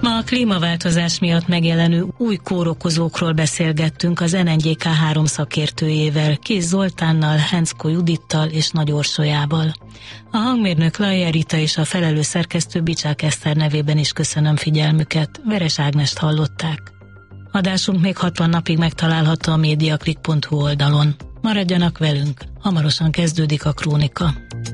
Ma a klímaváltozás miatt megjelenő új kórokozókról beszélgettünk az NNGK 3 szakértőjével, Kiss Zoltánnal, Henczko Judittal és Nagy Orsolyával. A hangmérnök Lajjai Rita és a felelős szerkesztő Bicsák Eszter nevében is köszönöm figyelmüket. Veres Ágnest hallották. Adásunk még 60 napig megtalálható a mediaclick.hu oldalon. Maradjanak velünk, hamarosan kezdődik a Krónika.